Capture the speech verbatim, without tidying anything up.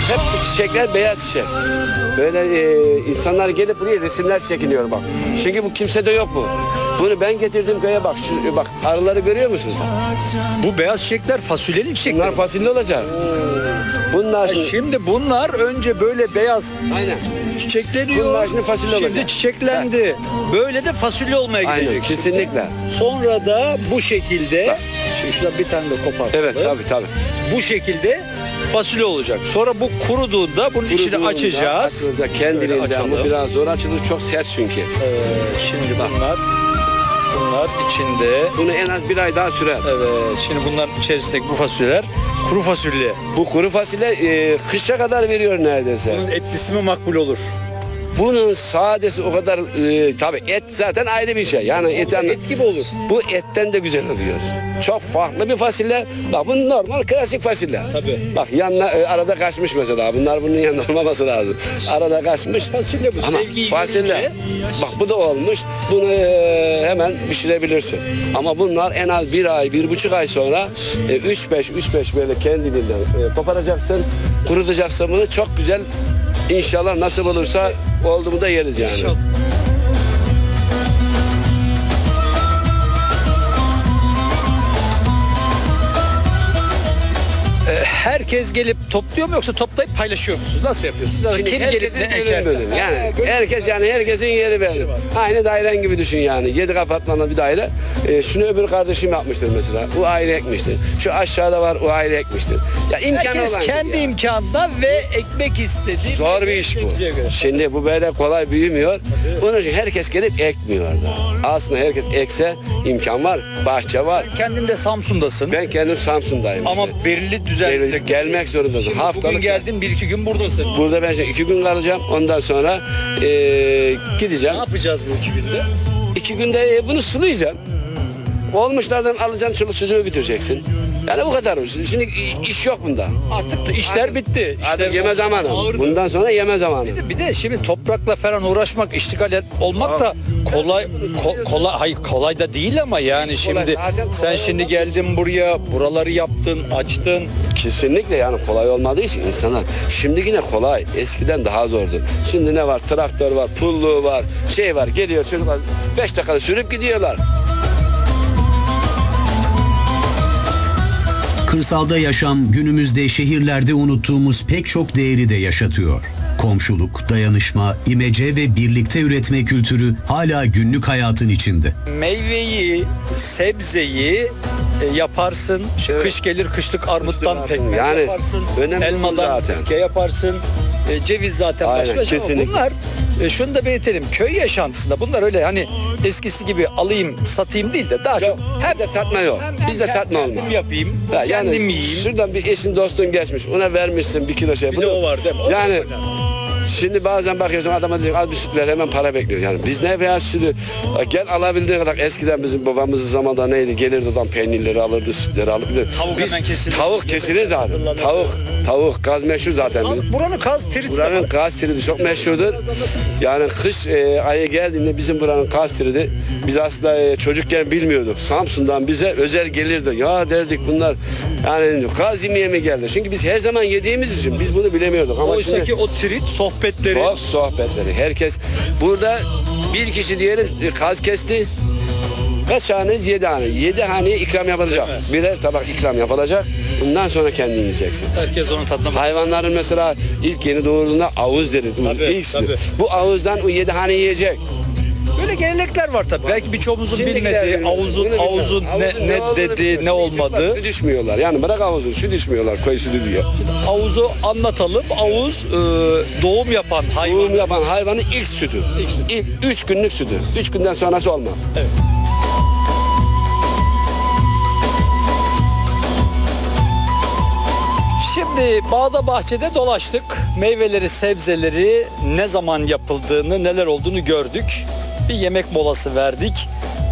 hep bu çiçekler beyaz çiçek. Böyle e, insanlar gelip buraya resimler çekiniyor bak. Çünkü bu kimsede yok bu. Bunu ben getirdim köye bak. Şu, bak arıları görüyor musun? Bu beyaz çiçekler fasulyeli çiçekler. Bunlar fasulye olacak. Bunlar Ya şimdi, Şimdi bunlar önce böyle beyaz aynen. çiçekleniyor. Bunlar şimdi fasulye Şimdi olacak. çiçeklendi. Böyle de fasulye olmaya Aynen gidecek. kesinlikle. Sonra da bu şekilde, Bak. şimdi şuradan bir tane de kopartalım. Evet tabii tabii. Bu şekilde fasulye olacak. Sonra bu kuruduğunda bunun içini Kuruduğunda açacağız. açılacak Böyle kendiliğinden. açalım. Bu biraz zor açılır. Çok sert çünkü. Evet, şimdi bunlar bunlar içinde. Bunu en az bir ay daha sürer. Evet, şimdi bunların içerisindeki bu fasulyeler kuru fasulye. Bu kuru fasulye e, kışa kadar veriyor neredeyse. Bunun etlisi mi makbul olur? Bunun sadesi o kadar e, tabii et zaten ayrı bir şey. Yani et, yani, Et gibi olur. bu etten de güzel oluyor. Çok farklı bir fasulye. Bak bu normal klasik fasulye. Tabii. Bak yanına e, arada kaçmış mesela. Bunlar bunun yanında olmaması lazım. Arada kaçmış. Fasulye bu. Ama Sevgiyi fasulye. görünce- Bak bu da olmuş. Bunu e, hemen pişirebilirsin. Ama bunlar en az bir ay, bir buçuk ay sonra e, üç beş, üç beş böyle kendiliğinden e, koparacaksın. Kurutacaksın bunu. Çok güzel. İnşallah nasip olursa oldu mu da yeriz yani. İnşallah. Ee, Herkes gelip topluyor mu yoksa toplayıp paylaşıyor musunuz? Nasıl yapıyorsunuz? Ya da Şimdi kim gelip herkesin ne bölüm ekerse. bölüm. Yani herkes yani herkesin yeri belli. Aynı dairen gibi düşün yani. Yedi apartmanlı bir daire. Ee, şunu öbür kardeşim yapmıştır mesela. O ayrı ekmiştir. Şu aşağıda var o ayrı ekmiştir. Ya imkanı Herkes olan kendi gibi yani. imkanında ve ekmek istediği. Zor bir iş bu. Şimdi bu böyle kolay büyümüyor. Onun için herkes gelip ekmiyor da. Aslında herkes ekse imkan var. Bahçe var. Kendin de Samsun'dasın. Ben kendim Samsun'dayım. Ama işte. belirli düzenli Gel- gelmek zorundasın. Şimdi Haftalık bugün geldin, bir iki gün buradasın. Burada ben şimdi iki gün kalacağım. Ondan sonra eee, gideceğim. Ne yapacağız bu iki günde? İki günde e, bunu sulayacağım. Olmuşlardan alacaksın, çoluk çocuğu götüreceksin. Yani bu kadar. Şimdi i- iş yok bunda. Artık da işler bitti. Artık İşler yeme zamanı. ağırdı. Bundan sonra yeme zamanı. Bir de şimdi toprakla falan uğraşmak, iştigal et- olmak da kolay ko- kolay hayır kolay da değil ama yani şimdi zaten kolay sen şimdi olmaz. geldin buraya, buraları yaptın, açtın. Kesinlikle yani kolay olmadığı için insanlar şimdi yine kolay. Eskiden daha zordu. Şimdi ne var? Traktör var, pulluğu var, şey var. Geliyor çocuklar beş dakikada sürüp gidiyorlar. Kırsalda yaşam günümüzde şehirlerde unuttuğumuz pek çok değeri de yaşatıyor. Komşuluk, dayanışma, imece ve birlikte üretme kültürü hala günlük hayatın içinde. Meyveyi, sebzeyi e, yaparsın. Evet. Kış gelir kışlık armuttan Kışlık pekmez yani yaparsın. önemli bu Elmadan zaten. sirke yaparsın. E, ceviz zaten Aynen, başka şey ama kesinlikle. bunlar e, şunu da belirtelim. Köy yaşantısında bunlar öyle hani eskisi gibi alayım satayım değil de daha çok hem Bizde satma yok. Bizde satma olmaz. kendim yapayım, Ya kendim yani yiyeyim. şuradan bir eşin dostun geçmiş. Ona vermişsin bir kilo şey. Bir de o var değil mi? O Yani da önemli. şimdi bazen bakıyorsun adama diyor al bir süt ver hemen para bekliyor. Yani biz ne veya sütü gel alabildiğin kadar eskiden bizim babamızın zamanında neydi gelirdi adam peynirleri alırdı sütleri alırdı. Tavuk Biz, hemen kesilir. Tavuk kesilir zaten. Hazırlanır. Tavuk, tavuk gaz meşhur zaten. bizim. Buranın kaz triti de Buranın var. gaz tridi çok meşhurdur. Yani kış e, ayı geldiğinde bizim buranın gaz tridi biz aslında e, çocukken bilmiyorduk. Samsun'dan bize özel gelirdi. Ya derdik bunlar yani gaz yemeye mi geldi? Çünkü biz her zaman yediğimiz için biz bunu bilemiyorduk. Ama Oysa şimdi ki o trit sohbetleri çok sohbetleri. Herkes burada bir kişi diyelim e, kaz kesti. Kaç haneniz? Yedi hane. Yedi haneye ikram yapılacak. Değil mi? Birer tabak ikram yapılacak. Bundan sonra kendin yiyeceksin. herkes onun tadına bakıyor. Hayvanların mesela ilk yeni doğurduğunda avuz deri. Tabii, İlk tabii. Bu avuzdan o yedi hane yiyecek. Böyle gelenekler var tabii. Belki birçoğumuzun Şimdi bilmediği gidelim. avuzun Bunu bilmem. avuzun ne, Havuzun ne olduğunu dedi, bilmiyorum. ne olmadı. Su düşmüyorlar. Yani bırak havuzu, su düşmüyorlar. Koy sütü diyor. Avuzu anlatalım. Avuz e, doğum yapan hayvan. Doğum yapan hayvanın ilk sütü. İlk üç günlük sütü. Üç günden sonrası olmaz. Şimdi bağda bahçede dolaştık. Meyveleri, sebzeleri ne zaman yapıldığını, neler olduğunu gördük. Bir yemek molası verdik.